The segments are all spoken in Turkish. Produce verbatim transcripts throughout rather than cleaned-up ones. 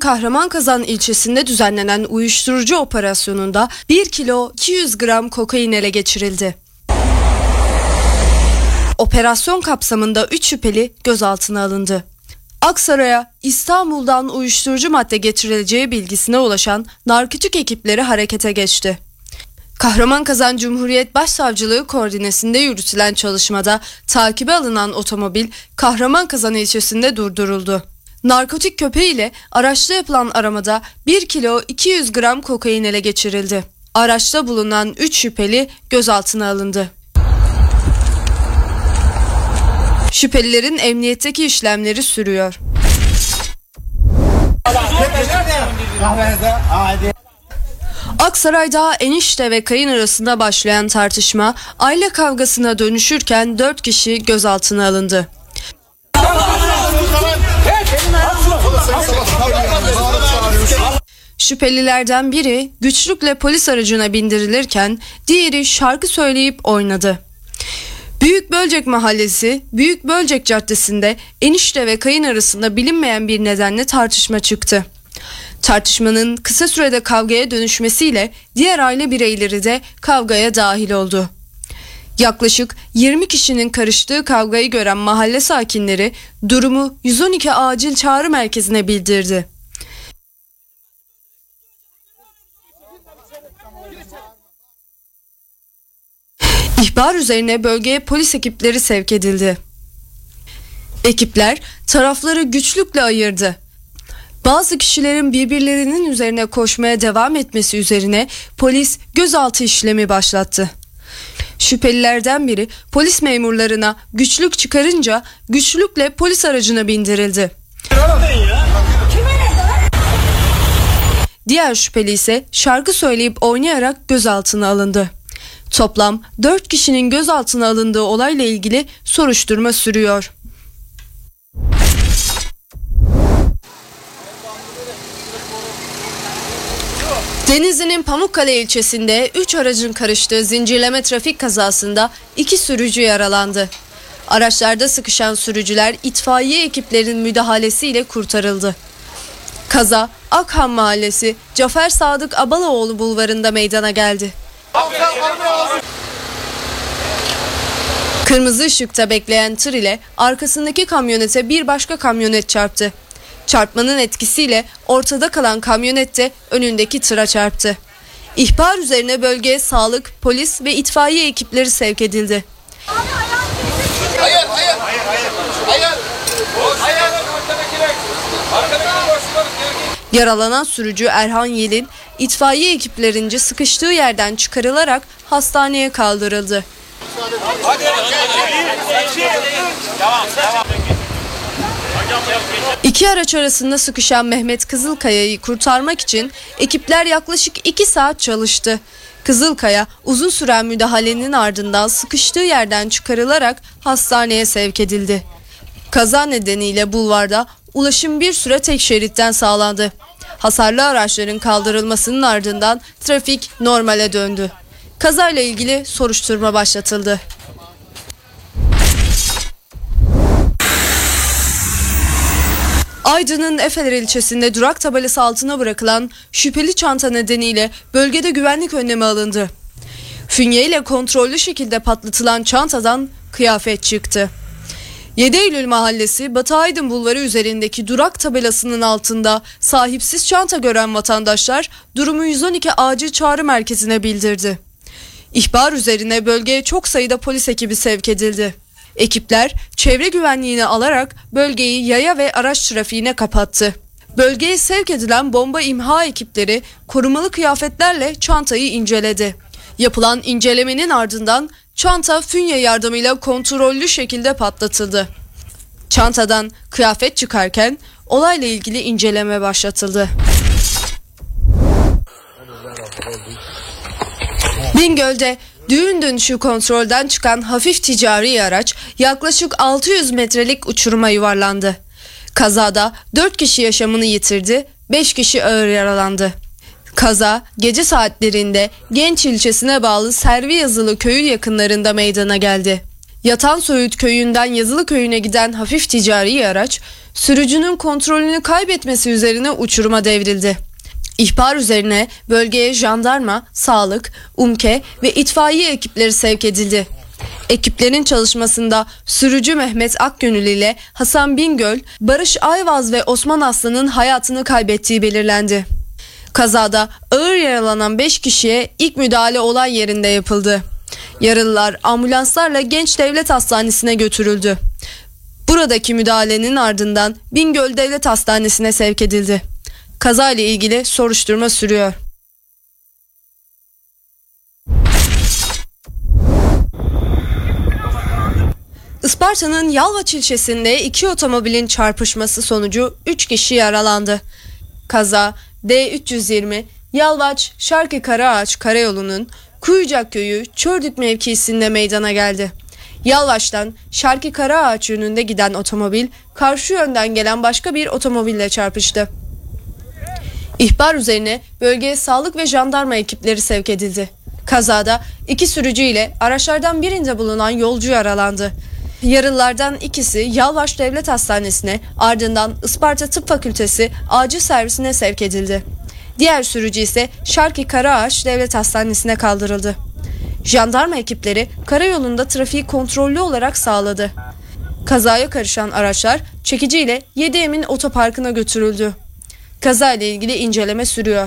Kahramanmaraş ilçesinde düzenlenen uyuşturucu operasyonunda bir kilo iki yüz gram kokain ele geçirildi. Operasyon kapsamında üç şüpheli gözaltına alındı. Aksaray'a İstanbul'dan uyuşturucu madde getirileceği bilgisine ulaşan narkotik ekipleri harekete geçti. Kahramanmaraş Cumhuriyet Başsavcılığı koordinesinde yürütülen çalışmada takibe alınan otomobil Kahramanmaraş ilçesinde durduruldu. Narkotik köpeğiyle araçta yapılan aramada bir kilo iki yüz gram kokain ele geçirildi. Araçta bulunan üç şüpheli gözaltına alındı. Şüphelilerin emniyetteki işlemleri sürüyor. Aksaray'da enişte ve kayın arasında başlayan tartışma aile kavgasına dönüşürken dört kişi gözaltına alındı. Şüphelilerden biri güçlükle polis aracına bindirilirken diğeri şarkı söyleyip oynadı. Büyükbölcek Mahallesi, Büyükbölcek Caddesi'nde enişte ve kayın arasında bilinmeyen bir nedenle tartışma çıktı. Tartışmanın kısa sürede kavgaya dönüşmesiyle diğer aile bireyleri de kavgaya dahil oldu. Yaklaşık yirmi kişinin karıştığı kavgayı gören mahalle sakinleri durumu yüz on iki acil çağrı merkezine bildirdi. İhbar üzerine bölgeye polis ekipleri sevk edildi. Ekipler tarafları güçlükle ayırdı. Bazı kişilerin birbirlerinin üzerine koşmaya devam etmesi üzerine polis gözaltı işlemi başlattı. Şüphelilerden biri polis memurlarına güçlük çıkarınca güçlükle polis aracına bindirildi. Diğer şüpheli ise şarkı söyleyip oynayarak gözaltına alındı. Toplam dört kişinin gözaltına alındığı olayla ilgili soruşturma sürüyor. Denizli'nin Pamukkale ilçesinde üç aracın karıştığı zincirleme trafik kazasında iki sürücü yaralandı. Araçlarda sıkışan sürücüler itfaiye ekiplerinin müdahalesiyle kurtarıldı. Kaza Akhan Mahallesi Cafer Sadık Abalaoğlu bulvarında meydana geldi. Kırmızı ışıkta bekleyen tır ile arkasındaki kamyonete bir başka kamyonet çarptı. Çarpmanın etkisiyle ortada kalan kamyonet de önündeki tıra çarptı. İhbar üzerine bölgeye sağlık, polis ve itfaiye ekipleri sevk edildi. Hayır, hayır, hayır, hayır, hayır, hayır, Yaralanan sürücü Erhan Yelin, itfaiye ekiplerince sıkıştığı yerden çıkarılarak hastaneye kaldırıldı. Hadi, hadi, devam, devam. İki araç arasında sıkışan Mehmet Kızılkaya'yı kurtarmak için ekipler yaklaşık iki saat çalıştı. Kızılkaya uzun süren müdahalenin ardından sıkıştığı yerden çıkarılarak hastaneye sevk edildi. Kaza nedeniyle bulvarda ulaşım bir süre tek şeritten sağlandı. Hasarlı araçların kaldırılmasının ardından trafik normale döndü. Kazayla ilgili soruşturma başlatıldı. Aydın'ın Efeler ilçesinde durak tabelası altına bırakılan şüpheli çanta nedeniyle bölgede güvenlik önlemi alındı. Fünye ile kontrollü şekilde patlatılan çantadan kıyafet çıktı. yedi Eylül Mahallesi Batı Aydın Bulvarı üzerindeki durak tabelasının altında sahipsiz çanta gören vatandaşlar durumu yüz on iki acil çağrı merkezine bildirdi. İhbar üzerine bölgeye çok sayıda polis ekibi sevk edildi. Ekipler çevre güvenliğini alarak bölgeyi yaya ve araç trafiğine kapattı. Bölgeye sevk edilen bomba imha ekipleri korumalı kıyafetlerle çantayı inceledi. Yapılan incelemenin ardından çanta fünye yardımıyla kontrollü şekilde patlatıldı. Çantadan kıyafet çıkarken olayla ilgili inceleme başlatıldı. Bingöl'de düğün dönüşü kontrolden çıkan hafif ticari araç yaklaşık altı yüz metrelik uçuruma yuvarlandı. Kazada dört kişi yaşamını yitirdi, beş kişi ağır yaralandı. Kaza gece saatlerinde Genç ilçesine bağlı Servi Yazılı köyü yakınlarında meydana geldi. Yatan Söğüt köyünden Yazılı köyüne giden hafif ticari araç sürücünün kontrolünü kaybetmesi üzerine uçuruma devrildi. İhbar üzerine bölgeye jandarma, sağlık, UMKE ve itfaiye ekipleri sevk edildi. Ekiplerin çalışmasında sürücü Mehmet Akgönül ile Hasan Bingöl, Barış Ayvaz ve Osman Aslan'ın hayatını kaybettiği belirlendi. Kazada ağır yaralanan beş kişiye ilk müdahale olay yerinde yapıldı. Yaralılar ambulanslarla Genç Devlet Hastanesi'ne götürüldü. Buradaki müdahalenin ardından Bingöl Devlet Hastanesi'ne sevk edildi. Kazayla ilgili soruşturma sürüyor. Isparta'nın Yalvaç ilçesinde iki otomobilin çarpışması sonucu üç kişi yaralandı. Kaza D üç yüz yirmi Yalvaç Şarkı Karaağaç Karayolu'nun Kuyucak Köyü Çördük mevkisinde meydana geldi. Yalvaç'tan Şarkı Karaağaç yönünde giden otomobil karşı yönden gelen başka bir otomobille çarpıştı. İhbar üzerine bölgeye sağlık ve jandarma ekipleri sevk edildi. Kazada iki sürücü ile araçlardan birinde bulunan yolcu yaralandı. Yaralılardan ikisi Yalvaç Devlet Hastanesi'ne, ardından Isparta Tıp Fakültesi acil servisine sevk edildi. Diğer sürücü ise Şarkı Karaağaç Devlet Hastanesi'ne kaldırıldı. Jandarma ekipleri karayolunda trafiği kontrollü olarak sağladı. Kazaya karışan araçlar çekici ile Yedi Emin Otoparkı'na götürüldü. Kazayla ilgili inceleme sürüyor.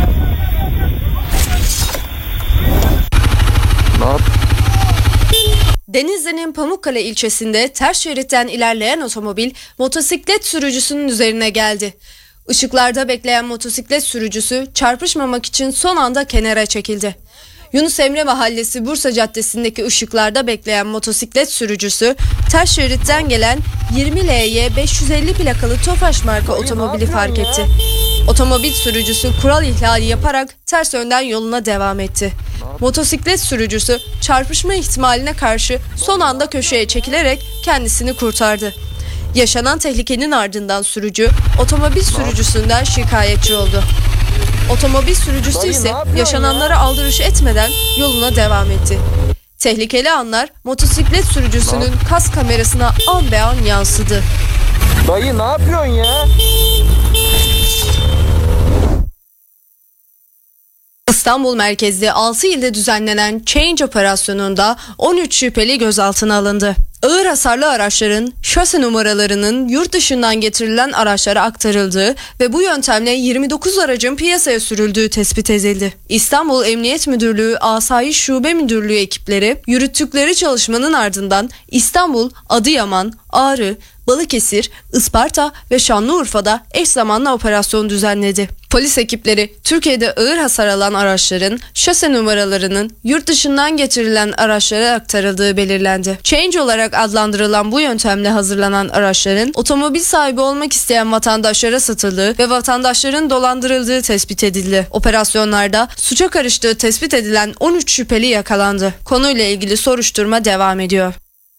Denizli'nin Pamukkale ilçesinde ters şeritten ilerleyen otomobil motosiklet sürücüsünün üzerine geldi. Işıklarda bekleyen motosiklet sürücüsü çarpışmamak için son anda kenara çekildi. Yunus Emre Mahallesi Bursa Caddesi'ndeki ışıklarda bekleyen motosiklet sürücüsü ters şeritten gelen yirmi L Y beş yüz elli plakalı Tofaş marka otomobili fark etti. Otomobil sürücüsü kural ihlali yaparak ters yönden yoluna devam etti. Motosiklet sürücüsü çarpışma ihtimaline karşı son anda köşeye çekilerek kendisini kurtardı. Yaşanan tehlikenin ardından sürücü otomobil sürücüsünden şikayetçi oldu. Otomobil sürücüsü ise yaşananlara aldırış etmeden yoluna devam etti. Tehlikeli anlar motosiklet sürücüsünün kas kamerasına an be an yansıdı. Dayı ne yapıyorsun ya? İstanbul merkezli altı ilde düzenlenen Change operasyonunda on üç şüpheli gözaltına alındı. Ağır hasarlı araçların şase numaralarının yurt dışından getirilen araçlara aktarıldığı ve bu yöntemle yirmi dokuz aracın piyasaya sürüldüğü tespit edildi. İstanbul Emniyet Müdürlüğü Asayiş Şube Müdürlüğü ekipleri yürüttükleri çalışmanın ardından İstanbul, Adıyaman, Ağrı, Balıkesir, Isparta ve Şanlıurfa'da eş zamanlı operasyon düzenledi. Polis ekipleri Türkiye'de ağır hasar alan araçların şase numaralarının yurt dışından getirilen araçlara aktarıldığı belirlendi. Change olarak adlandırılan bu yöntemle hazırlanan araçların otomobil sahibi olmak isteyen vatandaşlara satıldığı ve vatandaşların dolandırıldığı tespit edildi. Operasyonlarda suça karıştığı tespit edilen on üç şüpheli yakalandı. Konuyla ilgili soruşturma devam ediyor.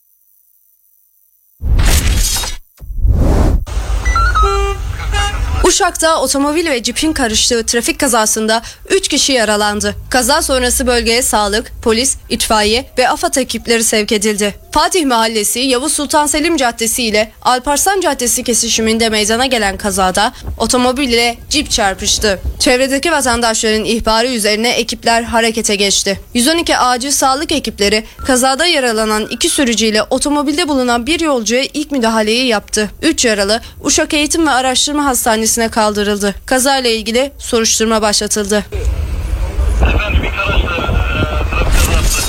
Uşak'ta otomobil ve cipin karıştığı trafik kazasında üç kişi yaralandı. Kaza sonrası bölgeye sağlık, polis, itfaiye ve AFAD ekipleri sevk edildi. Fatih Mahallesi, Yavuz Sultan Selim Caddesi ile Alparslan Caddesi kesişiminde meydana gelen kazada otomobil ile cip çarpıştı. Çevredeki vatandaşların ihbarı üzerine ekipler harekete geçti. yüz on iki acil sağlık ekipleri kazada yaralanan iki sürücü ile otomobilde bulunan bir yolcuya ilk müdahaleyi yaptı. üç yaralı Uşak Eğitim ve Araştırma Hastanesi'ne kaldırıldı. Kazayla ilgili soruşturma başlatıldı. Efendim ilk araçlar trafik kazası.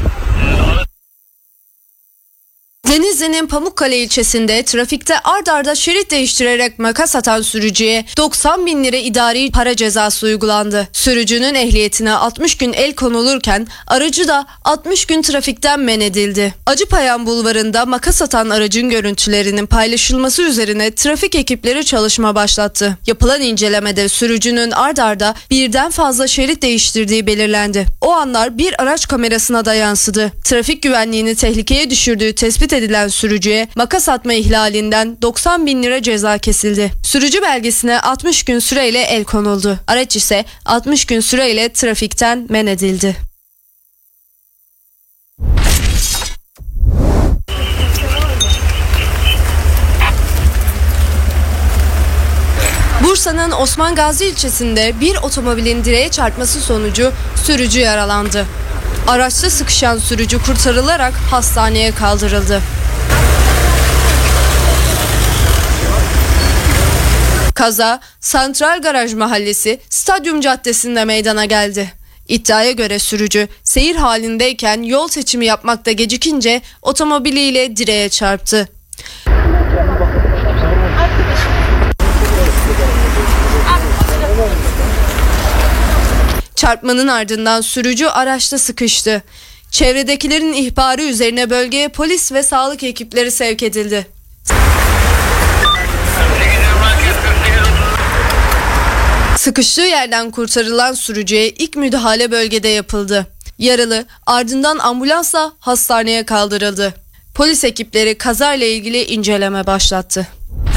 Denizli'nin Pamukkale ilçesinde trafikte ard arda şerit değiştirerek makas atan sürücüye doksan bin lira idari para cezası uygulandı. Sürücünün ehliyetine altmış gün el konulurken aracı da altmış gün trafikten men edildi. Acıpayam Bulvarı'nda makas atan aracın görüntülerinin paylaşılması üzerine trafik ekipleri çalışma başlattı. Yapılan incelemede sürücünün ard arda birden fazla şerit değiştirdiği belirlendi. O anlar bir araç kamerasına da yansıdı. Trafik güvenliğini tehlikeye düşürdüğü tespit edilen sürücüye makas atma ihlalinden doksan bin lira ceza kesildi. Sürücü belgesine altmış gün süreyle el konuldu. Araç ise altmış gün süreyle trafikten men edildi. Bursa'nın Osman Gazi ilçesinde bir otomobilin direğe çarpması sonucu sürücü yaralandı. Araçta sıkışan sürücü kurtarılarak hastaneye kaldırıldı. Kaza Santral Garaj Mahallesi Stadyum Caddesi'nde meydana geldi. İddiaya göre sürücü seyir halindeyken yol seçimi yapmakta gecikince otomobiliyle direğe çarptı. Çarpmanın ardından sürücü araçta sıkıştı. Çevredekilerin ihbarı üzerine bölgeye polis ve sağlık ekipleri sevk edildi. Sıkıştığı yerden kurtarılan sürücüye ilk müdahale bölgede yapıldı. Yaralı ardından ambulansla hastaneye kaldırıldı. Polis ekipleri kazayla ilgili inceleme başlattı.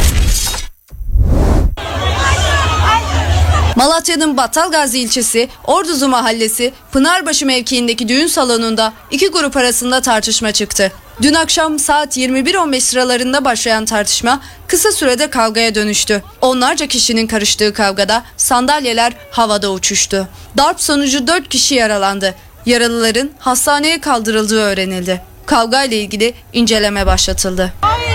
Malatya'nın Battalgazi ilçesi Orduzu Mahallesi Pınarbaşı mevkiindeki düğün salonunda iki grup arasında tartışma çıktı. Dün akşam saat yirmi bir on beş sıralarında başlayan tartışma kısa sürede kavgaya dönüştü. Onlarca kişinin karıştığı kavgada sandalyeler havada uçuştu. Darp sonucu dört kişi yaralandı. Yaralıların hastaneye kaldırıldığı öğrenildi. Kavgayla ilgili inceleme başlatıldı.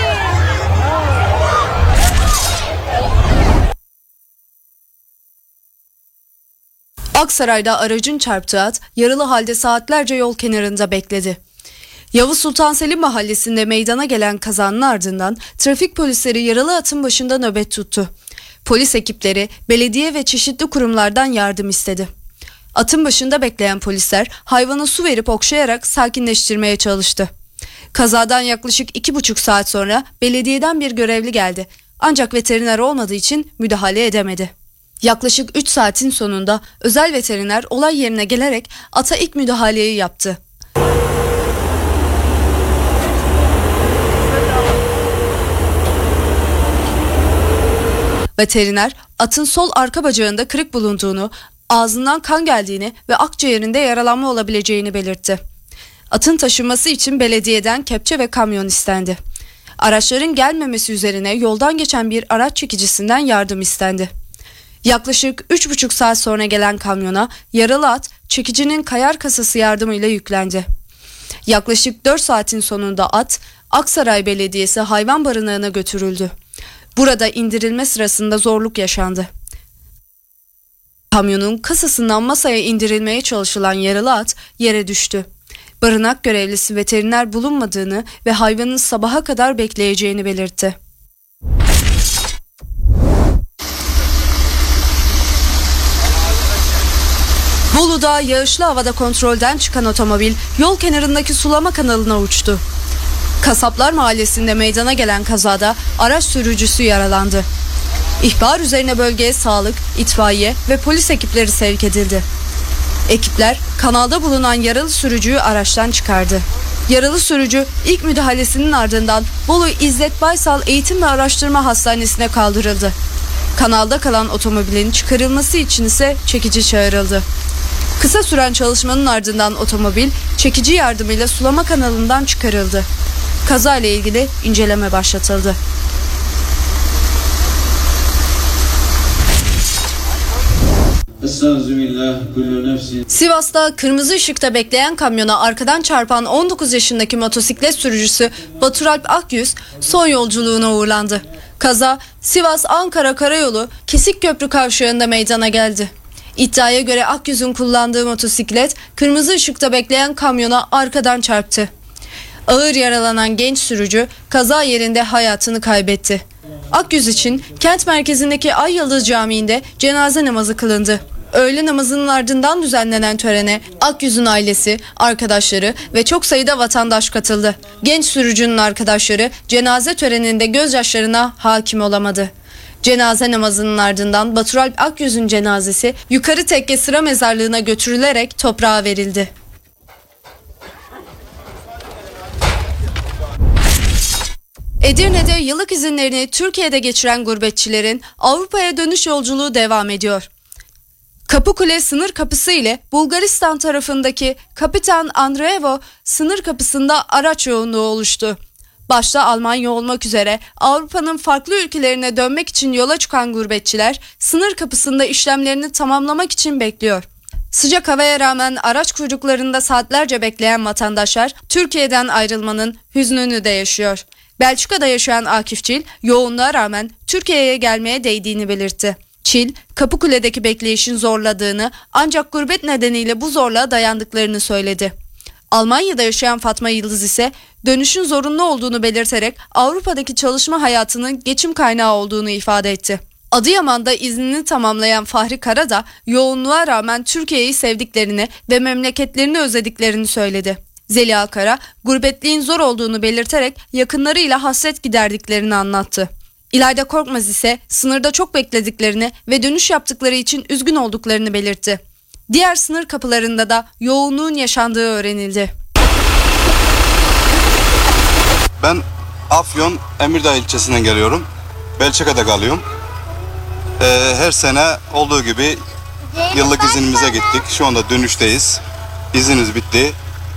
Aksaray'da aracın çarptığı at yaralı halde saatlerce yol kenarında bekledi. Yavuz Sultan Selim Mahallesi'nde meydana gelen kazanın ardından trafik polisleri yaralı atın başında nöbet tuttu. Polis ekipleri belediye ve çeşitli kurumlardan yardım istedi. Atın başında bekleyen polisler hayvana su verip okşayarak sakinleştirmeye çalıştı. Kazadan yaklaşık iki buçuk saat sonra belediyeden bir görevli geldi. Ancak veteriner olmadığı için müdahale edemedi. Yaklaşık üç saatin sonunda özel veteriner olay yerine gelerek ata ilk müdahaleyi yaptı. Veteriner atın sol arka bacağında kırık bulunduğunu, ağzından kan geldiğini ve akciğerinde yaralanma olabileceğini belirtti. Atın taşınması için belediyeden kepçe ve kamyon istendi. Araçların gelmemesi üzerine yoldan geçen bir araç çekicisinden yardım istendi. Yaklaşık üç buçuk saat sonra gelen kamyona yaralı at çekicinin kayar kasası yardımıyla yüklendi. Yaklaşık dört saatin sonunda at Aksaray Belediyesi hayvan barınağına götürüldü. Burada indirilme sırasında zorluk yaşandı. Kamyonun kasasından masaya indirilmeye çalışılan yaralı at yere düştü. Barınak görevlisi veteriner bulunmadığını ve hayvanın sabaha kadar bekleyeceğini belirtti. Bolu'da yağışlı havada kontrolden çıkan otomobil yol kenarındaki sulama kanalına uçtu. Kasaplar Mahallesi'nde meydana gelen kazada araç sürücüsü yaralandı. İhbar üzerine bölgeye sağlık, itfaiye ve polis ekipleri sevk edildi. Ekipler kanalda bulunan yaralı sürücüyü araçtan çıkardı. Yaralı sürücü ilk müdahalesinin ardından Bolu İzzet Baysal Eğitim ve Araştırma Hastanesi'ne kaldırıldı. Kanalda kalan otomobilin çıkarılması için ise çekici çağrıldı. Kısa süren çalışmanın ardından otomobil çekici yardımıyla sulama kanalından çıkarıldı. Kazayla ilgili inceleme başlatıldı. Sivas'ta kırmızı ışıkta bekleyen kamyona arkadan çarpan on dokuz yaşındaki motosiklet sürücüsü Baturalp Akyüz son yolculuğuna uğurlandı. Kaza Sivas-Ankara Karayolu Kesikköprü kavşağında meydana geldi. İddiaya göre Akyüz'ün kullandığı motosiklet kırmızı ışıkta bekleyen kamyona arkadan çarptı. Ağır yaralanan genç sürücü kaza yerinde hayatını kaybetti. Akyüz için kent merkezindeki Ay Yıldız Camii'nde cenaze namazı kılındı. Öğle namazının ardından düzenlenen törene Akyüz'ün ailesi, arkadaşları ve çok sayıda vatandaş katıldı. Genç sürücünün arkadaşları cenaze töreninde gözyaşlarına hakim olamadı. Cenaze namazının ardından Baturalp Akyüz'ün cenazesi Yukarı Tekke Sıra Mezarlığı'na götürülerek toprağa verildi. Edirne'de yıllık izinlerini Türkiye'de geçiren gurbetçilerin Avrupa'ya dönüş yolculuğu devam ediyor. Kapıkule sınır kapısı ile Bulgaristan tarafındaki Kapitan Andreevo sınır kapısında araç yoğunluğu oluştu. Başta Almanya olmak üzere Avrupa'nın farklı ülkelerine dönmek için yola çıkan gurbetçiler sınır kapısında işlemlerini tamamlamak için bekliyor. Sıcak havaya rağmen araç kuyruklarında saatlerce bekleyen vatandaşlar Türkiye'den ayrılmanın hüznünü de yaşıyor. Belçika'da yaşayan Akif Çil yoğunluğa rağmen Türkiye'ye gelmeye değdiğini belirtti. Çil, Kapıkule'deki bekleyişin zorladığını ancak gurbet nedeniyle bu zorluğa dayandıklarını söyledi. Almanya'da yaşayan Fatma Yıldız ise dönüşün zorunlu olduğunu belirterek Avrupa'daki çalışma hayatının geçim kaynağı olduğunu ifade etti. Adıyaman'da iznini tamamlayan Fahri Kara da yoğunluğa rağmen Türkiye'yi sevdiklerini ve memleketlerini özlediklerini söyledi. Zeliha Kara, gurbetliğin zor olduğunu belirterek yakınlarıyla hasret giderdiklerini anlattı. İlayda Korkmaz ise sınırda çok beklediklerini ve dönüş yaptıkları için üzgün olduklarını belirtti. Diğer sınır kapılarında da yoğunluğun yaşandığı öğrenildi. Ben Afyon Emirdağ ilçesinden geliyorum. Belçika'da kalıyorum. Ee, her sene olduğu gibi yıllık iznimize gittik. Şu anda dönüşteyiz. İznimiz bitti.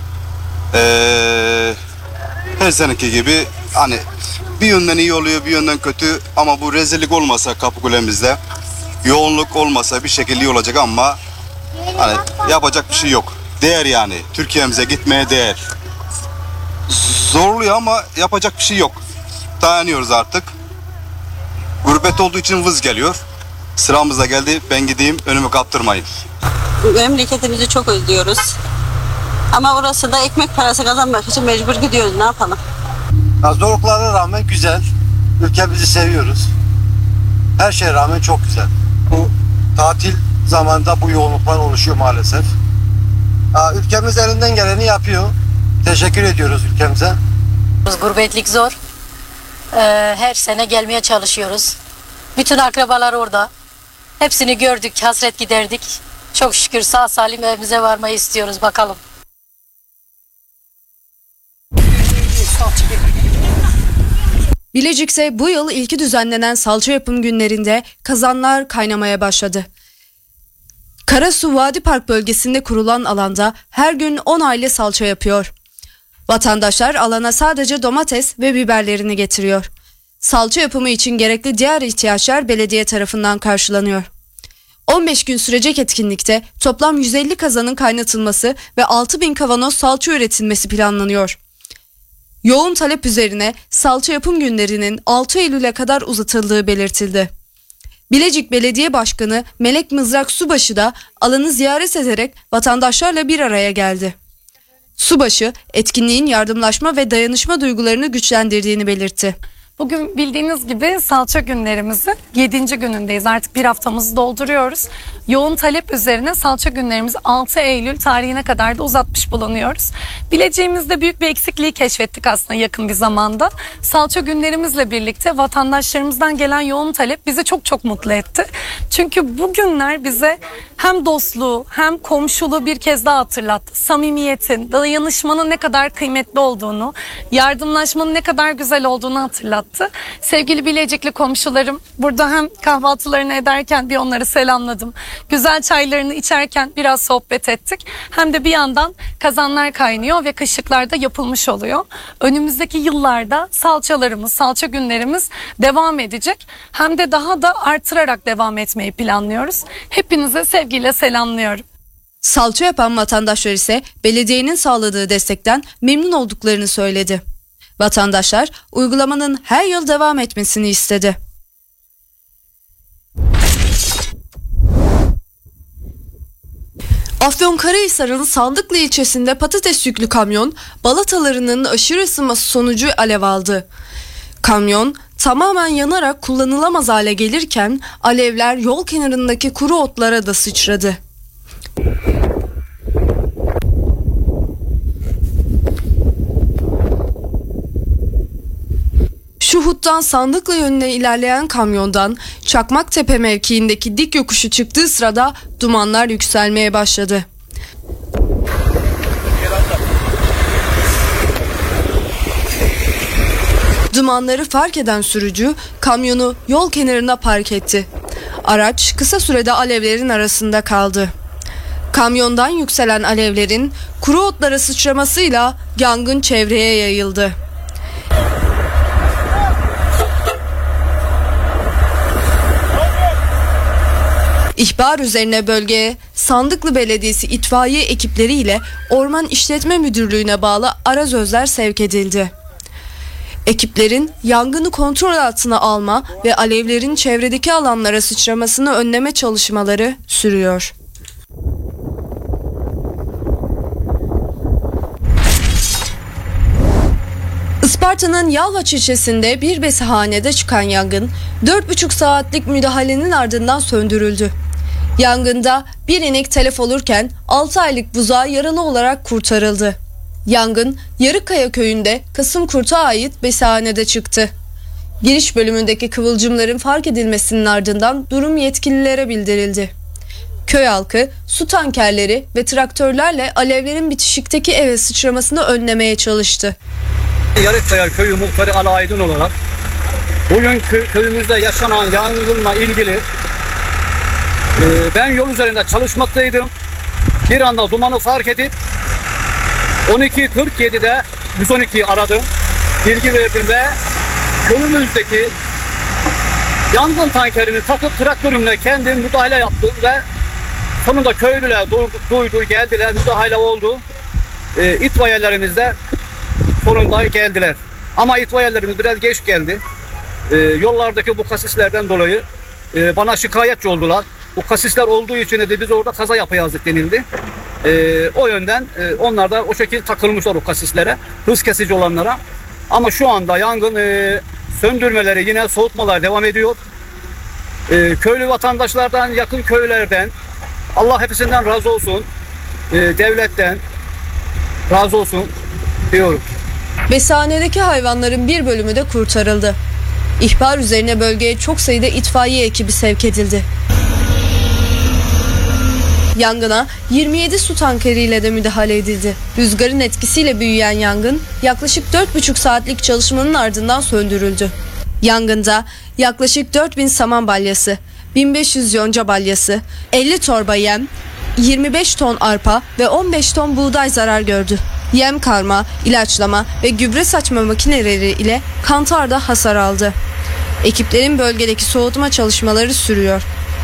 Ee, her seneki gibi hani bir yönden iyi oluyor, bir yönden kötü, ama bu rezillik olmasa Kapıkule'mizde, yoğunluk olmasa bir şekilde iyi olacak, ama hani yapacak bir şey yok. Değer yani. Türkiye'mize gitmeye değer. Zorluyor ama yapacak bir şey yok. Dayanıyoruz artık. Gurbet olduğu için vız geliyor. Sıramız da geldi. Ben gideyim, önümü kaptırmayın. Memleketimizi çok özlüyoruz. Ama orası da ekmek parası kazanmak için mecbur gidiyoruz. Ne yapalım? Ya zorluklara rağmen güzel. Ülkemizi seviyoruz. Her şeye rağmen çok güzel. Bu tatil zamanında bu yoğunluklar oluşuyor maalesef. Ya, ülkemiz elinden geleni yapıyor. Teşekkür ediyoruz ülkemize. Gurbetlik zor. Ee, her sene gelmeye çalışıyoruz. Bütün akrabalar orada. Hepsini gördük, hasret giderdik. Çok şükür sağ salim evimize varmayı istiyoruz, bakalım. Bilecik'te bu yıl ilki düzenlenen salça yapım günlerinde kazanlar kaynamaya başladı. Karasu Vadi Park bölgesinde kurulan alanda her gün on aile salça yapıyor. Vatandaşlar alana sadece domates ve biberlerini getiriyor. Salça yapımı için gerekli diğer ihtiyaçlar belediye tarafından karşılanıyor. on beş gün sürecek etkinlikte toplam yüz elli kazanın kaynatılması ve altı bin kavanoz salça üretilmesi planlanıyor. Yoğun talep üzerine salça yapım günlerinin altı Eylül'e kadar uzatıldığı belirtildi. Bilecik Belediye Başkanı Melek Mızrak Subaşı da alanı ziyaret ederek vatandaşlarla bir araya geldi. Subaşı, etkinliğin yardımlaşma ve dayanışma duygularını güçlendirdiğini belirtti. Bugün bildiğiniz gibi salça günlerimizin yedinci günündeyiz. Artık bir haftamızı dolduruyoruz. Yoğun talep üzerine salça günlerimizi altı Eylül tarihine kadar da uzatmış bulunuyoruz. Bileceğimizde büyük bir eksikliği keşfettik aslında yakın bir zamanda. Salça günlerimizle birlikte vatandaşlarımızdan gelen yoğun talep bizi çok çok mutlu etti. Çünkü bu günler bize hem dostluğu hem komşuluğu bir kez daha hatırlattı. Samimiyetin, dayanışmanın ne kadar kıymetli olduğunu, yardımlaşmanın ne kadar güzel olduğunu hatırlattı. Sevgili Bilecikli komşularım, burada hem kahvaltılarını ederken bir onları selamladım. Güzel çaylarını içerken biraz sohbet ettik. Hem de bir yandan kazanlar kaynıyor ve kaşıklar da yapılmış oluyor. Önümüzdeki yıllarda salçalarımız, salça günlerimiz devam edecek. Hem de daha da artırarak devam etmeyi planlıyoruz. Hepinize sevgiyle selamlıyorum. Salça yapan vatandaşlar ise belediyenin sağladığı destekten memnun olduklarını söyledi. Vatandaşlar uygulamanın her yıl devam etmesini istedi. Afyonkarahisar'ın Sandıklı ilçesinde patates yüklü kamyon balatalarının aşırı ısınması sonucu alev aldı. Kamyon tamamen yanarak kullanılamaz hale gelirken alevler yol kenarındaki kuru otlara da sıçradı. Şuhut'tan Sandıklı yönüne ilerleyen kamyondan Çakmaktepe mevkiindeki dik yokuşu çıktığı sırada dumanlar yükselmeye başladı. Dumanları fark eden sürücü kamyonu yol kenarına park etti. Araç kısa sürede alevlerin arasında kaldı. Kamyondan yükselen alevlerin kuru otlara sıçramasıyla yangın çevreye yayıldı. İhbar üzerine bölgeye Sandıklı Belediyesi itfaiye ekipleriyle Orman İşletme Müdürlüğü'ne bağlı arazözler sevk edildi. Ekiplerin yangını kontrol altına alma ve alevlerin çevredeki alanlara sıçramasını önleme çalışmaları sürüyor. Isparta'nın Yalvaç ilçesinde bir besihanede çıkan yangın dört buçuk saatlik müdahalenin ardından söndürüldü. Yangında bir inek telef olurken altı aylık buzağı yaralı olarak kurtarıldı. Yangın Yarıkkaya köyünde Kasımkurt'a ait besihanede çıktı. Giriş bölümündeki kıvılcımların fark edilmesinin ardından durum yetkililere bildirildi. Köy halkı su tankerleri ve traktörlerle alevlerin bitişikteki eve sıçramasını önlemeye çalıştı. Yarıkkaya Köyü Muhtarı Ali Aydın olarak bugün köyümüzde yaşanan yangınla ilgili e, ben yol üzerinde çalışmaktaydım. Bir anda dumanı fark edip on iki kırk yedi'de yüz on iki'yi aradım. Bilgi verdim ve köyümüzdeki yangın tankerini takıp traktörümle kendim müdahale yaptım ve sonunda köylüler duydu, geldiler, müdahale oldu. E, itfaiyelerimiz de sonunda geldiler. Ama itfaiyelerimiz biraz geç geldi. E, yollardaki bu kasislerden dolayı e, bana şikayetçi oldular. Bu kasisler olduğu için de biz orada kaza yapayazdık denildi. E, o yönden e, onlar da o şekilde takılmışlar o kasislere, hız kesici olanlara. Ama şu anda yangın e, söndürmeleri, yine soğutmalar devam ediyor. E, köylü vatandaşlardan, yakın köylerden Allah hepsinden razı olsun. E, devletten razı olsun diyorum. Besihanedeki hayvanların bir bölümü de kurtarıldı. İhbar üzerine bölgeye çok sayıda itfaiye ekibi sevk edildi. Yangına yirmi yedi su tankeriyle de müdahale edildi. Rüzgarın etkisiyle büyüyen yangın yaklaşık dört buçuk saatlik çalışmanın ardından söndürüldü. Yangında yaklaşık dört bin saman balyası, bin beş yüz yonca balyası, elli torba yem, yirmi beş ton arpa ve on beş ton buğday zarar gördü. Yem karma, ilaçlama ve gübre saçma makineleri ile kantar da hasar aldı. Ekiplerin bölgedeki soğutma çalışmaları sürüyor.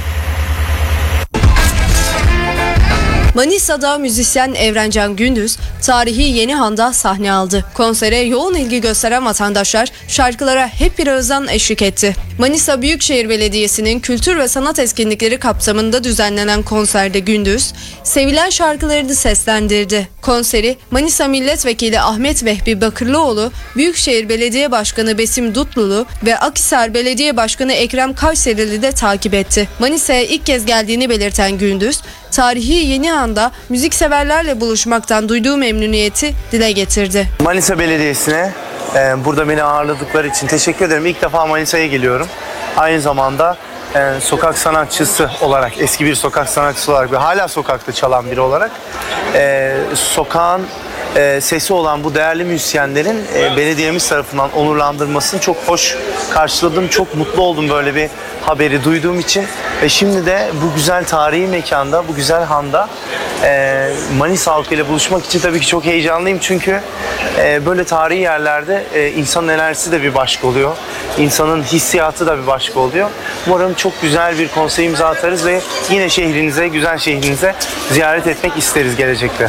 Manisa'da müzisyen Evrencan Gündüz tarihi Yenihan'da sahne aldı. Konsere yoğun ilgi gösteren vatandaşlar şarkılara hep bir ağızdan eşlik etti. Manisa Büyükşehir Belediyesi'nin kültür ve sanat etkinlikleri kapsamında düzenlenen konserde Gündüz sevilen şarkılarını seslendirdi. Konseri Manisa Milletvekili Ahmet Vehbi Bakırlıoğlu, Büyükşehir Belediye Başkanı Besim Dutlulu ve Akhisar Belediye Başkanı Ekrem Kayserili de takip etti. Manisa'ya ilk kez geldiğini belirten Gündüz, tarihi Yenihan'da müzikseverlerle buluşmaktan duyduğu memnuniyeti dile getirdi. Manisa Belediyesi'ne e, burada beni ağırladıkları için teşekkür ederim. İlk defa Manisa'ya geliyorum. Aynı zamanda e, sokak sanatçısı olarak, eski bir sokak sanatçısı olarak ve hala sokakta çalan biri olarak e, sokağın e, sesi olan bu değerli müzisyenlerin e, belediyemiz tarafından onurlandırmasını çok hoş karşıladım. Çok mutlu oldum böyle bir haberi duyduğum için. Ve şimdi de bu güzel tarihi mekanda, bu güzel handa e, Manisa halkıyla buluşmak için tabii ki çok heyecanlıyım. Çünkü e, böyle tarihi yerlerde e, insanın enerjisi de bir başka oluyor. İnsanın hissiyatı da bir başka oluyor. Umarım çok güzel bir konser imza atarız ve yine şehrinize, güzel şehrinize ziyaret etmek isteriz gelecekte.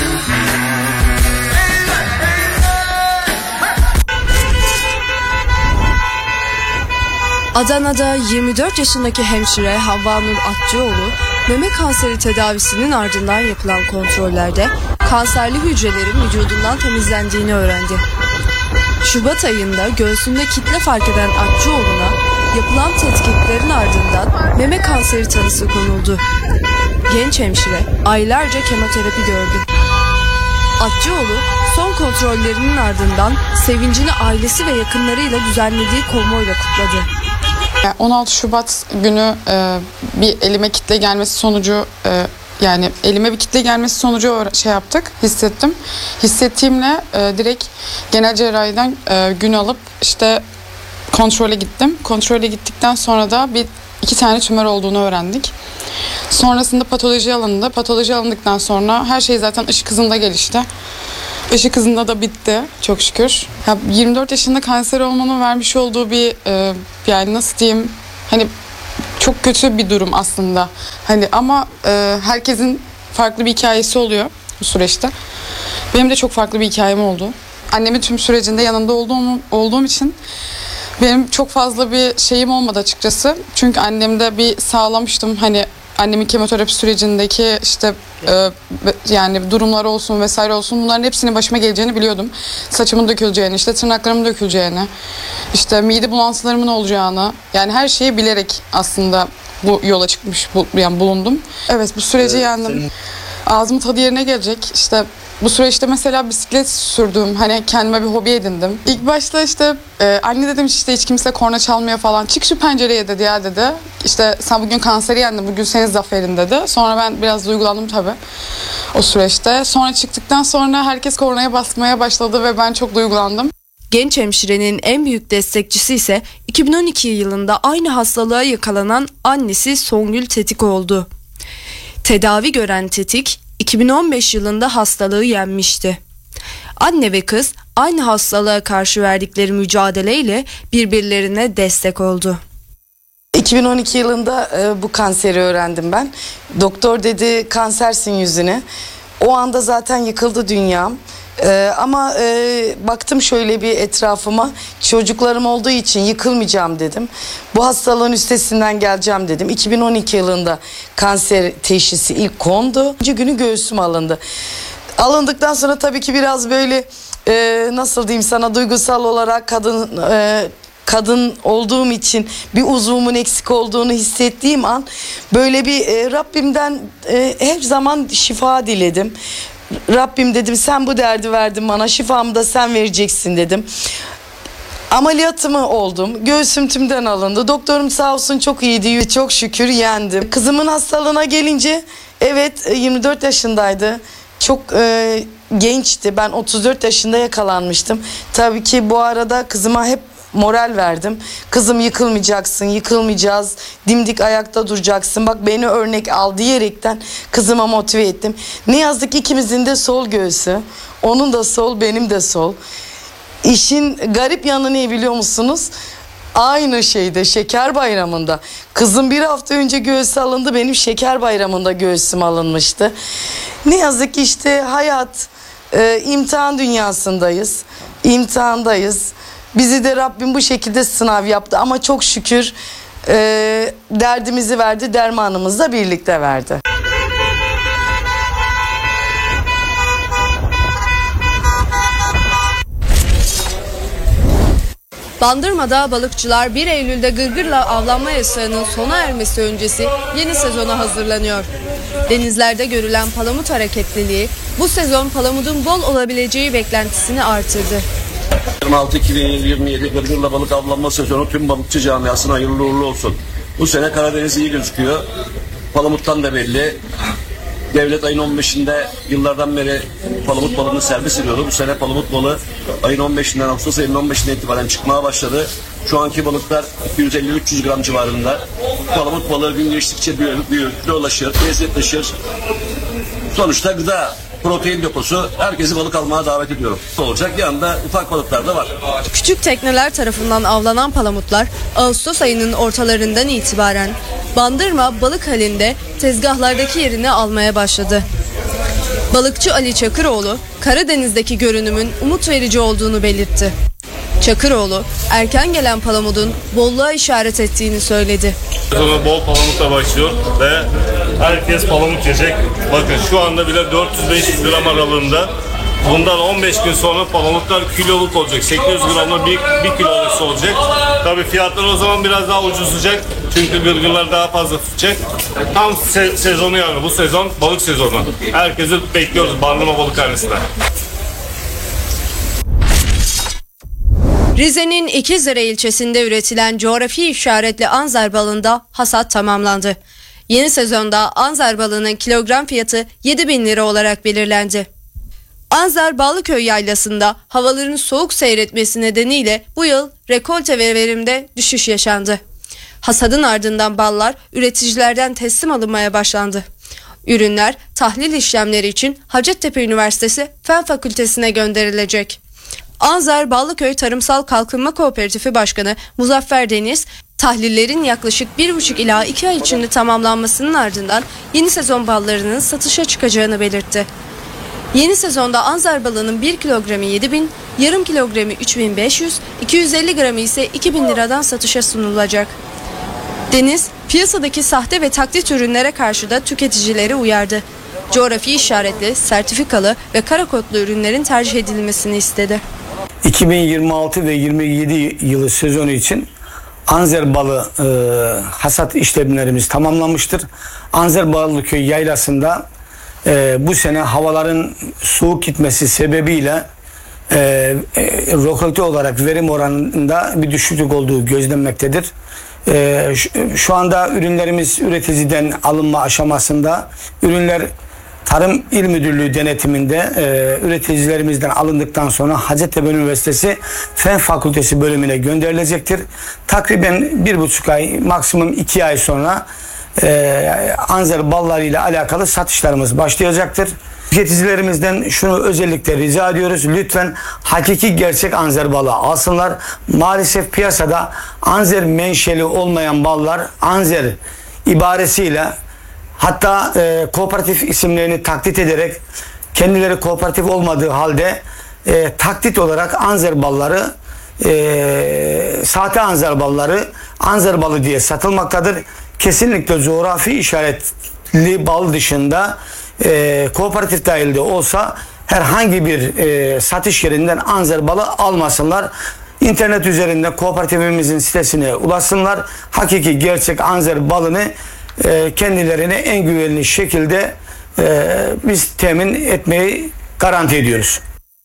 Adana'da yirmi dört yaşındaki hemşire Havva Nur Atçıoğlu, meme kanseri tedavisinin ardından yapılan kontrollerde kanserli hücrelerin vücudundan temizlendiğini öğrendi. Şubat ayında göğsünde kitle fark eden Atçıoğlu'na yapılan tetkiklerin ardından meme kanseri tanısı konuldu. Genç hemşire aylarca kemoterapi gördü. Atçıoğlu son kontrollerinin ardından sevincini ailesi ve yakınlarıyla düzenlediği konvoyla kutladı. on altı Şubat günü e, bir elime kitle gelmesi sonucu e, yani elime bir kitle gelmesi sonucu şey yaptık, hissettim. Hissettiğimle e, direkt genel cerrahiden e, gün alıp işte kontrole gittim. Kontrole gittikten sonra da bir iki tane tümör olduğunu öğrendik. Sonrasında patoloji alındı. Patoloji alındıktan sonra her şey zaten ışık hızında gelişti. Işık hızında da bitti çok şükür. Ya yirmi dört yaşında kanser olmanın vermiş olduğu bir e, yani nasıl diyeyim hani çok kötü bir durum aslında. Hani ama e, herkesin farklı bir hikayesi oluyor bu süreçte. Benim de çok farklı bir hikayem oldu. Annemin tüm sürecinde yanında olduğum, olduğum için benim çok fazla bir şeyim olmadı açıkçası. Çünkü annemde bir sağlamıştım. Hani annemin kemoterapi sürecindeki işte e, yani durumlar olsun vesaire olsun, bunların hepsinin başıma geleceğini biliyordum. Saçımın döküleceğini, işte tırnaklarımın döküleceğini, işte mide bulantılarımın olacağını, yani her şeyi bilerek aslında bu yola çıkmış bu, yani bulundum. Evet, bu süreci evet, yendim. Senin... Ağzımın tadı yerine gelecek. İşte bu süreçte mesela bisiklet sürdüm. Hani kendime bir hobi edindim. İlk başta işte e, anne dedim işte hiç kimse korna çalmıyor falan. Çık şu pencereye dedi ya dedi. İşte sen bugün kanseri yendin, bugün senin zaferin dedi. Sonra ben biraz duygulandım tabii o süreçte. Sonra çıktıktan sonra herkes kornaya basmaya başladı ve ben çok duygulandım. Genç hemşirenin en büyük destekçisi ise iki bin on iki yılında aynı hastalığa yakalanan annesi Songül Tetik oldu. Tedavi gören Tetik, iki bin on beş yılında hastalığı yenmişti. Anne ve kız aynı hastalığa karşı verdikleri mücadeleyle birbirlerine destek oldu. iki bin on iki yılında e, bu kanseri öğrendim ben. Doktor dedi kansersin yüzüne. O anda zaten yıkıldı dünyam. Ee, ama e, baktım şöyle bir etrafıma, çocuklarım olduğu için yıkılmayacağım dedim. Bu hastalığın üstesinden geleceğim dedim. iki bin on iki yılında kanser teşhisi ilk kondu. İkinci günü göğsüm alındı. Alındıktan sonra tabii ki biraz böyle e, nasıl diyeyim sana, duygusal olarak kadın e, kadın olduğum için bir uzvumun eksik olduğunu hissettiğim an böyle bir e, Rabbimden e, her zaman şifa diledim. Rabbim dedim, sen bu derdi verdin bana, şifamı da sen vereceksin dedim. Ameliyatımı oldum. Göğsüm tümden alındı. Doktorum sağ olsun çok iyiydi. Çok şükür yendim. Kızımın hastalığına gelince, evet yirmi dört yaşındaydı. Çok e, gençti. Ben otuz dört yaşında yakalanmıştım. Tabii ki bu arada kızıma hep moral verdim. Kızım yıkılmayacaksın, yıkılmayacağız, dimdik ayakta duracaksın, bak beni örnek al diyerekten kızıma motive ettim. Ne yazık ki ikimizin de sol göğsü, onun da sol, benim de sol. İşin garip yanı ne biliyor musunuz? Aynı şeyde, şeker bayramında. Kızım bir hafta önce göğsü alındı, benim şeker bayramında göğsüm alınmıştı. Ne yazık ki işte hayat, e, imtihan dünyasındayız, imtihandayız. Bizi de Rabbim bu şekilde sınav yaptı ama çok şükür e, derdimizi verdi, dermanımızı da birlikte verdi. Bandırma'da balıkçılar bir Eylül'de gırgırla avlanma yasağının sona ermesi öncesi yeni sezona hazırlanıyor. Denizlerde görülen palamut hareketliliği bu sezon palamudun bol olabileceği beklentisini artırdı. yirmi altı iki bin yirmi yedi gırgırla balık avlanma sezonu tüm balıkçı camiasına hayırlı uğurlu olsun. Bu sene Karadeniz iyi gözüküyor. Palamuttan da belli. Devlet ayın on beşinde yıllardan beri palamut balığını servis ediyordu. Bu sene palamut balığı ayın on beşinden Ağustos ayının on beşinden itibaren çıkmaya başladı. Şu anki balıklar iki yüz elli üç yüz gram civarında. Palamut balığı gün geçtikçe büyür, büyür, dolaşır, lezzetleşir. Sonuçta gıda, protein deposu, herkesi balık almaya davet ediyorum. Olacak, yanında ufak balıklar da var. Küçük tekneler tarafından avlanan palamutlar Ağustos ayının ortalarından itibaren Bandırma balık halinde tezgahlardaki yerini almaya başladı. Balıkçı Ali Çakıroğlu, Karadeniz'deki görünümün umut verici olduğunu belirtti. Çakıroğlu, erken gelen palamudun bolluğa işaret ettiğini söyledi. Sezonu bol palamutla başlıyor ve herkes palamut yiyecek. Bakın şu anda bile dört yüz beş yüz gram aralığında. Bundan on beş gün sonra palamutlar kiloluk olacak. sekiz yüz gramla bir, bir kilo arası olacak. Tabii fiyatlar o zaman biraz daha ucuzlayacak. Çünkü gırgırlar daha fazla tutacak. Tam se- sezonu yani bu sezon balık sezonu. Herkesi bekliyoruz Bandırma Balıkhanesi'nde. Rize'nin İkizdere ilçesinde üretilen coğrafi işaretli anzer balığında hasat tamamlandı. Yeni sezonda anzer balığının kilogram fiyatı yedi bin lira olarak belirlendi. Anzer Bağlıköy yaylasında havaların soğuk seyretmesi nedeniyle bu yıl rekolte ve verimde düşüş yaşandı. Hasadın ardından ballar üreticilerden teslim alınmaya başlandı. Ürünler tahlil işlemleri için Hacettepe Üniversitesi Fen Fakültesi'ne gönderilecek. Anzer Bağlıköy Tarımsal Kalkınma Kooperatifi Başkanı Muzaffer Deniz, Tahlillerin yaklaşık bir buçuk ila iki ay içinde tamamlanmasının ardından yeni sezon ballarının satışa çıkacağını belirtti. Yeni sezonda Anzer balının bir kilogramı yedi bin, yarım kilogramı üç bin beş yüz, iki yüz elli gramı ise iki bin liradan satışa sunulacak. Deniz, piyasadaki sahte ve taklit ürünlere karşı da tüketicileri uyardı. Coğrafi işaretli, sertifikalı ve kara kodlu ürünlerin tercih edilmesini istedi. iki bin yirmi altı ve yirmi yedi yılı sezonu için Anzer balı e, hasat işlemlerimiz tamamlanmıştır. Anzer Ballıköy yaylasında e, bu sene havaların soğuk gitmesi sebebiyle e, e, rekolte olarak verim oranında bir düşüklük olduğu gözlenmektedir. E, şu, şu anda ürünlerimiz üreticiden alınma aşamasında. Ürünler Tarım İl Müdürlüğü denetiminde e, üreticilerimizden alındıktan sonra Hacettepe Üniversitesi Fen Fakültesi bölümüne gönderilecektir. Takriben bir buçuk ay, maksimum iki ay sonra e, Anzer balları ile alakalı satışlarımız başlayacaktır. Tüketicilerimizden şunu özellikle rica ediyoruz. Lütfen hakiki gerçek Anzer balı alsınlar. Maalesef piyasada Anzer menşeli olmayan ballar Anzer ibaresiyle, hatta e, kooperatif isimlerini taklit ederek kendileri kooperatif olmadığı halde e, taklit olarak Anzer balları, e, sahte Anzer balları Anzer balı diye satılmaktadır. Kesinlikle coğrafi işaretli bal dışında e, kooperatif dahilde olsa herhangi bir e, satış yerinden Anzer balı almasınlar. İnternet üzerinde kooperatifimizin sitesine ulaşsınlar. Hakiki gerçek Anzer balını kendilerine en güvenli şekilde e, biz temin etmeyi garanti ediyoruz.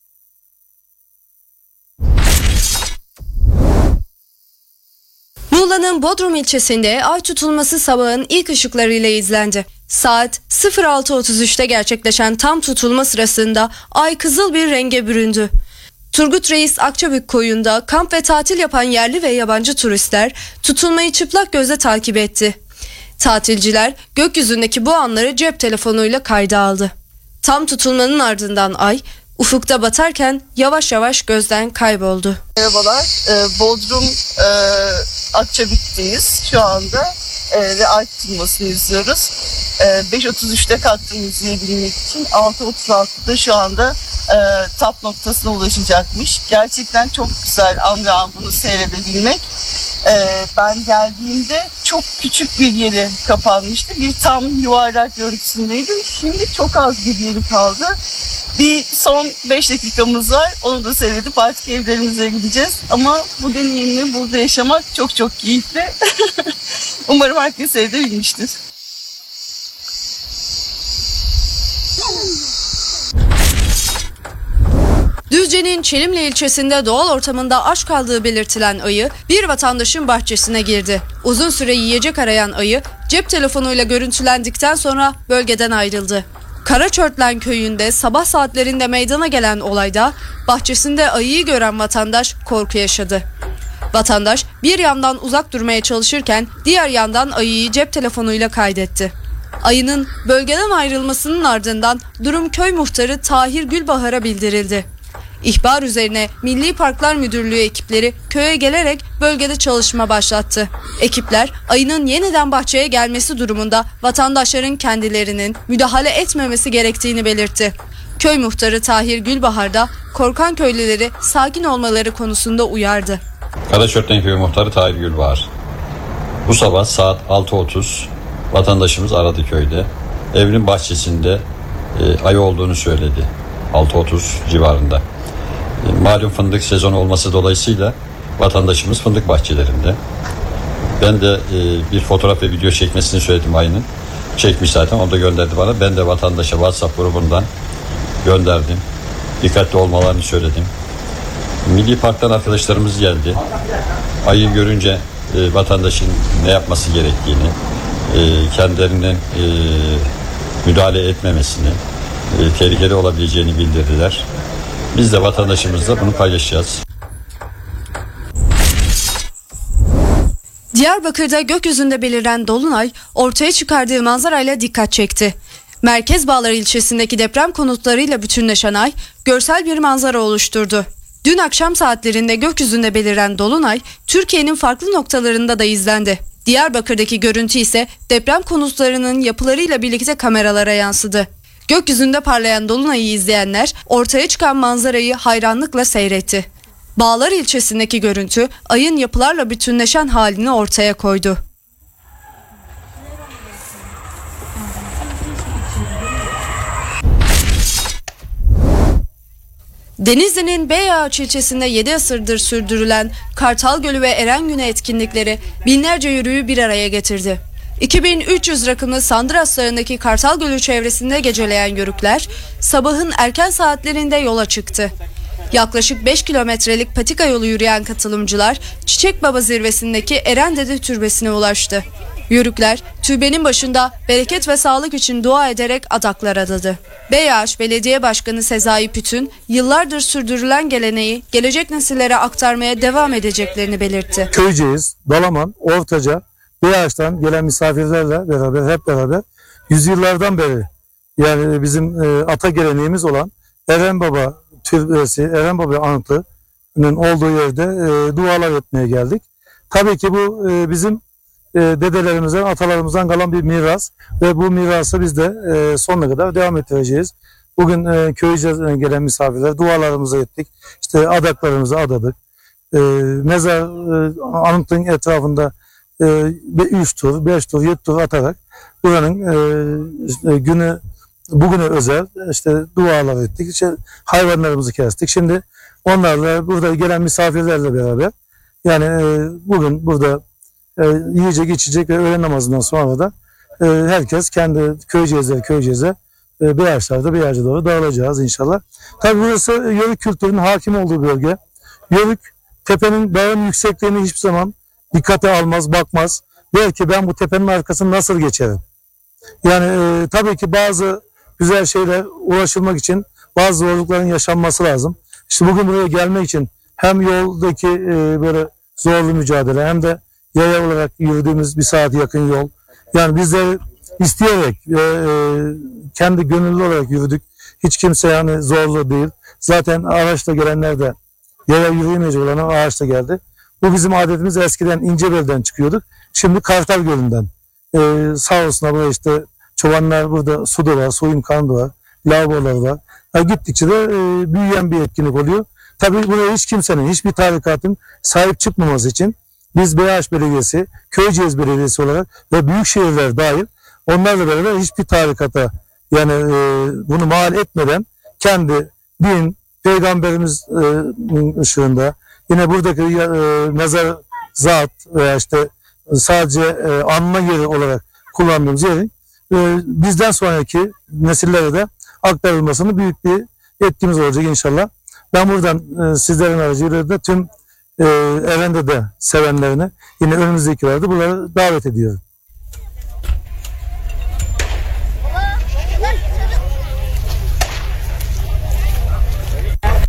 Muğla'nın Bodrum ilçesinde ay tutulması sabahın ilk ışıklarıyla izlendi. Saat sıfır altı otuz üçte gerçekleşen tam tutulma sırasında ay kızıl bir renge büründü. Turgut Reis Akçabük koyunda kamp ve tatil yapan yerli ve yabancı turistler tutulmayı çıplak gözle takip etti. Tatilciler gökyüzündeki bu anları cep telefonuyla kayda aldı. Tam tutulmanın ardından ay ufukta batarken yavaş yavaş gözden kayboldu. Merhabalar, Bodrum Akçabük'teyiz şu anda ve ay tutulmasını izliyoruz. beş otuz üçte kalktım izleyebilmek için. altı otuz altıda şu anda tap noktasına ulaşacakmış. Gerçekten çok güzel an ve an bunu seyredebilmek. Ben geldiğimde çok küçük bir yeri kapanmıştı. Bir tam yuvarlak görüntüsündeydi. Şimdi çok az bir yeri kaldı. Bir son beş dakikamız var. Onu da seyredip artık evlerimize gideceğiz. Ama bu deneyimi burada yaşamak çok çok keyifli. Umarım herkes seyredebilmiştir. Düzce'nin Çelimli ilçesinde doğal ortamında aç kaldığı belirtilen ayı bir vatandaşın bahçesine girdi. Uzun süre yiyecek arayan ayı cep telefonuyla görüntülendikten sonra bölgeden ayrıldı. Karaçörtlen köyünde sabah saatlerinde meydana gelen olayda bahçesinde ayıyı gören vatandaş korku yaşadı. Vatandaş bir yandan uzak durmaya çalışırken diğer yandan ayıyı cep telefonuyla kaydetti. Ayının bölgeden ayrılmasının ardından durum köy muhtarı Tahir Gülbahar'a bildirildi. İhbar üzerine Milli Parklar Müdürlüğü ekipleri köye gelerek bölgede çalışma başlattı. Ekipler ayının yeniden bahçeye gelmesi durumunda vatandaşların kendilerinin müdahale etmemesi gerektiğini belirtti. Köy muhtarı Tahir Gülbahar da korkan köylüleri sakin olmaları konusunda uyardı. Karaçörtlen Köyü Muhtarı Tahir Gülbahar. Bu sabah saat altı otuz vatandaşımız aradı köyde. Evinin bahçesinde e, ayı olduğunu söyledi. altı otuz civarında. E, malum fındık sezonu olması dolayısıyla vatandaşımız fındık bahçelerinde. Ben de e, bir fotoğraf ve video çekmesini söyledim ayının. Çekmiş zaten, onu da gönderdi bana. Ben de vatandaşa WhatsApp grubundan gönderdim. Dikkatli olmalarını söyledim. Milli Park'tan arkadaşlarımız geldi. Ayı görünce e, vatandaşın ne yapması gerektiğini, e, kendilerinin e, müdahale etmemesini, e, tehlikeli olabileceğini bildirdiler. Biz de vatandaşımızla bunu paylaşacağız. Diyarbakır'da gökyüzünde beliren dolunay ortaya çıkardığı manzarayla dikkat çekti. Merkez Bağlar ilçesindeki deprem konutlarıyla bütünleşen ay görsel bir manzara oluşturdu. Dün akşam saatlerinde gökyüzünde beliren dolunay Türkiye'nin farklı noktalarında da izlendi. Diyarbakır'daki görüntü ise deprem konutlarının yapılarıyla birlikte kameralara yansıdı. Gökyüzünde parlayan dolunayı izleyenler ortaya çıkan manzarayı hayranlıkla seyretti. Bağlar ilçesindeki görüntü ayın yapılarla bütünleşen halini ortaya koydu. Denizli'nin Beyağaç ilçesinde yedi asırdır sürdürülen Kartal Gölü ve Eren Günü etkinlikleri binlerce yürüyü bir araya getirdi. iki bin üç yüz rakımlı Sandıraslarındaki Kartal Gölü çevresinde geceleyen yörükler sabahın erken saatlerinde yola çıktı. Yaklaşık beş kilometrelik patika yolu yürüyen katılımcılar Çiçek Baba zirvesindeki Eren Dede Türbesi'ne ulaştı. Yörükler türbenin başında bereket ve sağlık için dua ederek adaklar adadı. Beyağaç Belediye Başkanı Sezai Pütün yıllardır sürdürülen geleneği gelecek nesillere aktarmaya devam edeceklerini belirtti. Köyceğiz, Dalaman, Ortaca, Beyağaç'tan gelen misafirlerle beraber hep beraber yüzyıllardan beri yani bizim e, ata geleneğimiz olan Eren Baba Türbesi, Eren Baba anıtının olduğu yerde e, dualar etmeye geldik. Tabii ki bu e, bizim e, dedelerimizden, atalarımızdan kalan bir miras ve bu mirası biz de e, sonuna kadar devam ettireceğiz. Bugün e, Köyceğiz'den gelen misafirler dualarımızı ettik, işte adaklarımızı adadık. E, mezar e, anıtın etrafında üç tur, beş tur, yedi tur atarak buranın e, işte günü bugüne özel işte dualar ettik. İşte hayvanlarımızı kestik. Şimdi onlarla burada gelen misafirlerle beraber yani e, bugün burada e, yiyecek, içecek ve öğle namazından sonra da e, herkes kendi Köyceğiz'e Köyceğiz'e e, Beyağaçlar'da Beyağaç'a doğru dağılacağız inşallah. Tabii burası Yörük kültürünün hakim olduğu bölge. Yörük tepenin dağın yüksekliğini hiçbir zaman dikkate almaz, bakmaz. Der ki ben bu tepenin arkasını nasıl geçerim? Yani e, tabii ki bazı güzel şeyler ulaşılmak için bazı zorlukların yaşanması lazım. İşte bugün buraya gelmek için hem yoldaki e, böyle zorlu mücadele hem de yaya olarak yürüdüğümüz bir saat yakın yol. Yani biz de isteyerek e, e, kendi gönüllü olarak yürüdük. Hiç kimse yani zorlu değil. Zaten araçla gelenler de yaya yürüyemeyecek olanlar araçla geldi. Bu bizim adetimiz, eskiden İncebel'den çıkıyorduk. Şimdi Kartal Gölü'nden. Ee, sağ olsun burada işte çobanlar burada su da var, su imkanı da var, lavabolar var. Yani gittikçe de e, büyüyen bir etkinlik oluyor. Tabii buraya hiç kimsenin, hiçbir tarikatın sahip çıkmaması için biz Beyağaç Belediyesi, Köyceğiz Belediyesi olarak ve büyük şehirler dahil onlarla beraber hiçbir tarikata yani e, bunu mal etmeden kendi din, Peygamberimiz e, ışığında yine buradaki e, mezar zat veya işte sadece e, anma yeri olarak kullandığımız yerin e, bizden sonraki nesillere de aktarılmasını büyük bir etkimiz olacak inşallah. Ben buradan e, sizlerin aracılığıyla da tüm e, Eren'de de sevenlerini yine önümüzdeki yıllarda bunları davet ediyorum.